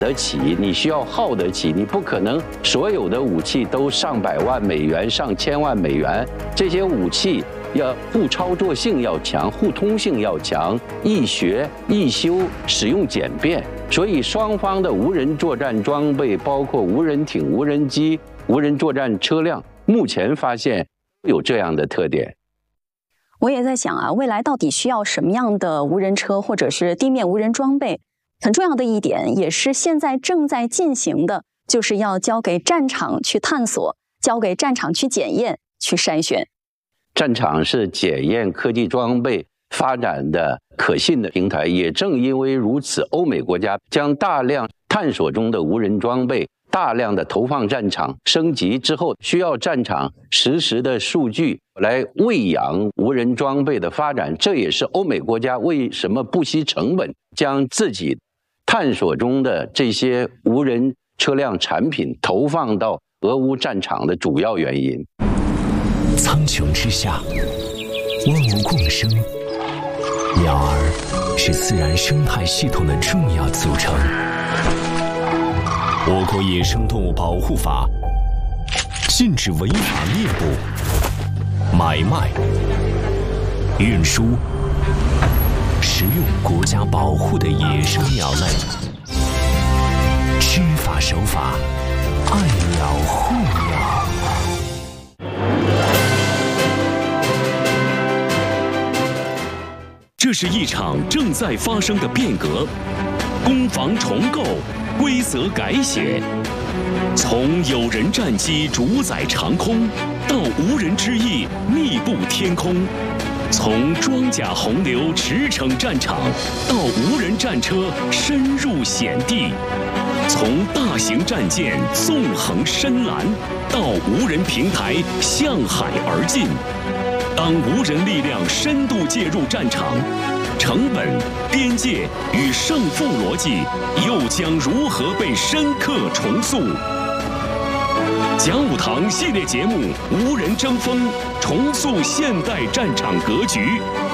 得起，你需要耗得起，你不可能所有的武器都上百万美元、上千万美元。这些武器要互操作性要强，互通性要强，易学易修，使用简便。所以双方的无人作战装备，包括无人艇、无人机、无人作战车辆，目前发现有这样的特点。 我也在想啊，未来到底需要什么样的无人车或者是地面无人装备？很重要的一点，也是现在正在进行的，就是要交给战场去探索，交给战场去检验、去筛选。 战场是检验科技装备发展的可信的平台，也正因为如此，欧美国家将大量探索中的无人装备大量的投放战场，升级之后需要战场实时的数据来喂养无人装备的发展。这也是欧美国家为什么不惜成本将自己探索中的这些无人车辆产品投放到俄乌战场的主要原因。 苍穹之下，万物共生，鸟儿是自然生态系统的重要组成。我国野生动物保护法禁止违法猎捕、买卖、运输、食用国家保护的野生鸟类，知法守法，爱鸟护鸟。这是一场正在发生的变革，攻防重构，规则改写，从有人战机主宰长空，到无人之翼密布天空。从装甲洪流驰骋战场，到无人战车深入险地；从大型战舰纵横深蓝，到无人平台向海而进。当无人力量深度介入战场，成本、边界与胜负逻辑又将如何被深刻重塑？讲武堂系列节目《无人争锋》，重塑现代战场格局。